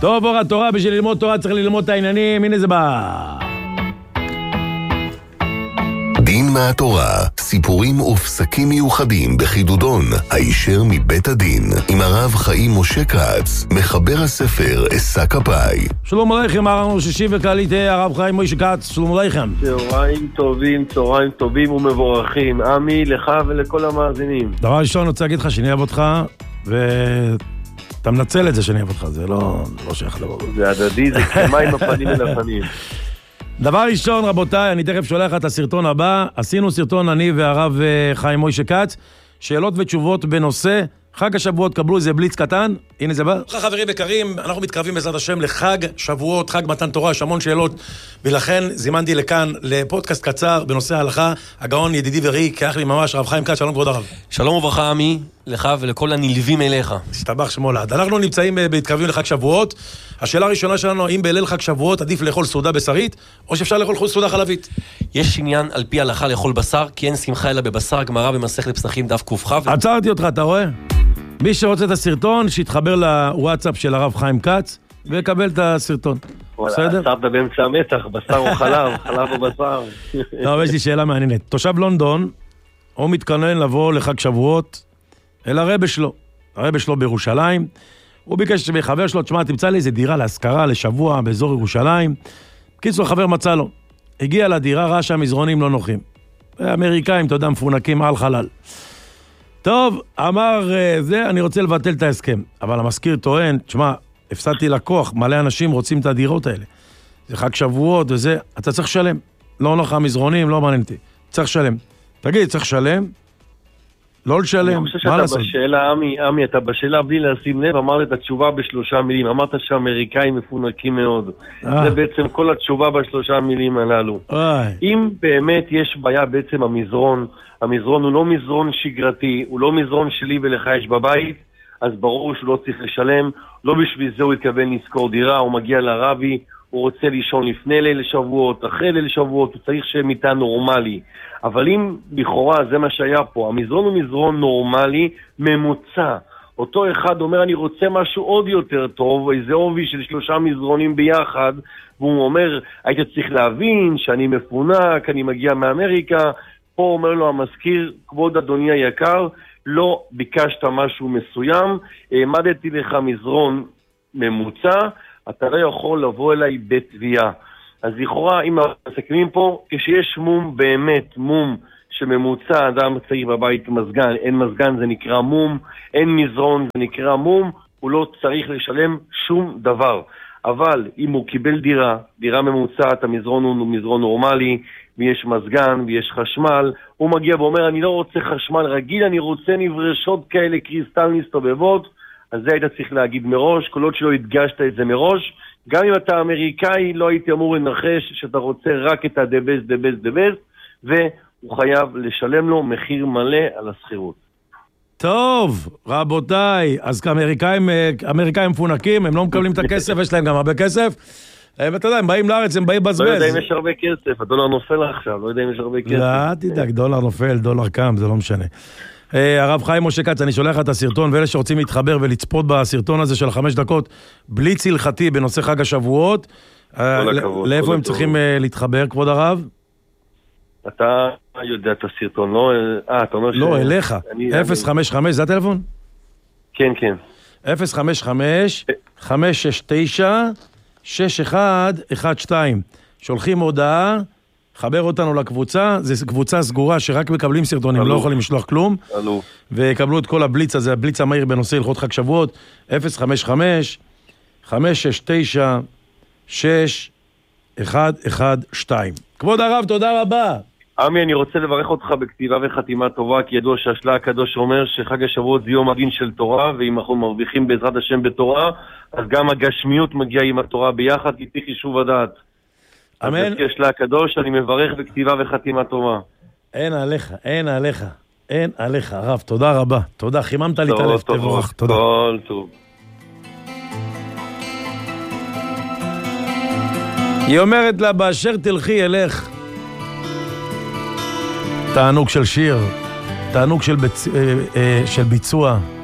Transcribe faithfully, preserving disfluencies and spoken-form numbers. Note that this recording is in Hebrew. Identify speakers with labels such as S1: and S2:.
S1: טוב, אור התורה, בשביל ללמוד תורה צריך ללמוד את העניינים, הנה זה בא.
S2: דין מהתורה, סיפורים ופסקים מיוחדים בחידודון, הישר מבית הדין, עם הרב חיים משה כץ, מחבר הספר עשה כפי.
S1: שלום עליכם, הרב שישי וקהלית, הרב חיים משה כץ, שלום עליכם.
S3: צהריים טובים, צהריים טובים ומבורכים, עמי, לך ולכל המאזינים.
S1: דבר ראשון, אני רוצה להגיד לך שאני אוהב אותך, ואתה מנצל את זה שאני אוהב אותך, זה לא, לא שייך לדבר.
S3: זה הדדי, זה כמה עם הפנים אל הפנים.
S1: דבר ראשון, רבותיי, אני תכף שולח את הסרטון הבא. עשינו סרטון, אני והרב חיים משה כץ, שאלות ותשובות בנושא חג השבועות. קבלו איזה בליץ קטן, הנה זה בא. חברים יקרים, אנחנו מתקרבים בעזרת השם לחג שבועות, חג מתן תורה, יש המון שאלות, ולכן זימנתי לכאן לפודקאסט קצר בנושא ההלכה. הגאון ידידי וראי, כאח לי ממש, הרב חיים כץ, שלום כבוד הרב.
S4: שלום וברכה עמי, לך ולכל הנלווים אליך.
S1: הסתבח שמו לעד. אנחנו נמצאים בהתקרבים לחג שבועות. השאלה הראשונה שלנו, האם בליל חג שבועות עדיף לאכול סעודה בשרית, או שאפשר לאכול סעודה חלבית?
S4: יש עניין על פי הלכה לאכול בשר, כי אין שמחה אלא בבשר, גמרא במסכת פסחים דף ק"כ.
S1: עצרתי אותך, אתה רואה? מי שרוצה את הסרטון, שיתחבר לוואטסאפ של הרב חיים כץ, ויקבל את הסרטון. בסדר?
S3: עצרת באמצע המתח, בשר או חלב, חלב או בשר.
S1: טוב, יש לי שאלה מעניינת. תושב לונדון, הוא מתכונן לבוא לחג שבועות, אל הרבא שלו. הרבא שלו בירושלים. הוא ביקש מחבר שלו, תשמע, תמצא לי איזה דירה להשכרה לשבוע באזור ירושלים. קיצור, חבר מצא לו. הגיע לדירה, ראה שהמזרונים לא נוחים. האמריקאים, אתה יודע, מפונקים על חלל. טוב, אמר זה, אני רוצה לבטל את ההסכם. אבל המזכיר טוען, תשמע, הפסדתי לקוח, מלא אנשים רוצים את הדירות האלה. זה חג שבועות וזה, אתה צריך לשלם. לא נוח המזרונים, לא מעניין אותי. צריך לשלם. תגיד, צריך לשלם? לא לשלם,
S3: אני חושב שאתה בשאלה, עמי, עמי, אתה בשאלה בלי לשים לב, אמרת את התשובה בשלושה מילים. אמרת שהאמריקאים מפונקים מאוד. זה בעצם כל התשובה בשלושה מילים הללו. אם באמת יש בעיה בעצם המזרון, המזרון הוא לא מזרון שגרתי, הוא לא מזרון שלי ולך יש בבית, אז ברור שהוא לא צריך לשלם, לא בשביל זה הוא התכוון לזכור דירה, הוא מגיע לרבי, הוא רוצה לישון לפני ליל שבועות, אחרי ליל שבועות, הוא צריך שמיטה נורמלי. אבל אם לכאורה זה מה שהיה פה, המזרון הוא מזרון נורמלי, ממוצע. אותו אחד אומר, אני רוצה משהו עוד יותר טוב, איזה עובי של שלושה מזרונים ביחד, והוא אומר, היית צריך להבין שאני מפונק, אני מגיע מאמריקה. פה אומר לו המזכיר, כבוד אדוני היקר, לא ביקשת משהו מסוים, העמדתי לך מזרון ממוצע, אתה לא יכול לבוא אליי בתביעה. אז לכאורה, אם מסכמים פה, כשיש מום באמת, מום שממוצע, אדם צריך בבית מזגן, אין מזגן זה נקרא מום, אין מזרון זה נקרא מום, הוא לא צריך לשלם שום דבר. אבל אם הוא קיבל דירה, דירה ממוצעת, המזרון הוא מזרון נורמלי, ויש מזגן ויש חשמל, הוא מגיע ואומר, אני לא רוצה חשמל רגיל, אני רוצה נברשות כאלה, קריסטל מסתובבות, אז זה היית צריך להגיד מראש, כל עוד שלא הדגשת את זה מראש, גם אם אתה אמריקאי, לא הייתי אמור לנחש שאתה רוצה רק את הדבס, דבס, דבס, והוא חייב לשלם לו מחיר מלא על הסחירות.
S1: טוב, רבותיי, אז כאמריקאים, אמריקאים מפונקים, הם לא מקבלים את הכסף, יש להם גם הרבה כסף, ואתה יודע, הם באים לארץ, הם באים בזבז.
S3: לא יודע אם יש הרבה כסף, הדולר נופל עכשיו, לא יודע אם יש הרבה כסף.
S1: לא, תדאג, דולר נופל, דולר קם, זה לא משנה. הרב חיים משה כץ, אני שולח את הסרטון, ואלה שרוצים להתחבר ולצפות בסרטון הזה של חמש דקות, בלי צלחתי בנושא חג השבועות, לאיפה הם צריכים להתחבר, כבוד הרב?
S3: אתה יודע את הסרטון, לא? אה, אתה אומר ש...
S1: לא, אליך. אפס חמש חמש, זה הטלפון?
S3: כן, כן.
S1: אפס חמש חמש, חמש שש תשע, שש אחד אחת שתיים. שולחים הודעה, חבר אותנו לקבוצה, זו קבוצה סגורה שרק מקבלים סרטונים, לא יכולים לשלוח כלום, ויקבלו את כל הבליץ הזה, הבליץ המהיר בנושא הלכות חג שבועות, אפס חמש חמש, חמש שש תשע, שש אחד אחת שתיים. כבוד הרב, תודה רבה.
S3: עמי, אני רוצה לברך אותך בכתיבה וחתימה טובה, כי ידוע שהשלה הקדוש אומר שחג השבועות זה יום הדין של תורה, ואם אנחנו מרוויחים בעזרת השם בתורה, אז גם הגשמיות מגיעה עם התורה ביחד, כי תהיה חישוב הדעת.
S1: אמן.
S3: אז השלה הקדוש, אני מברך בכתיבה וחתימה טובה.
S1: אין עליך, אין עליך, אין עליך, הרב, תודה רבה. תודה, חיממת לי את הלב, תבורך, תודה.
S3: כל טוב.
S1: היא אומרת לה, באשר תלכי אלך. תענוג של שיר, תענוג של, בצ... של ביצוע.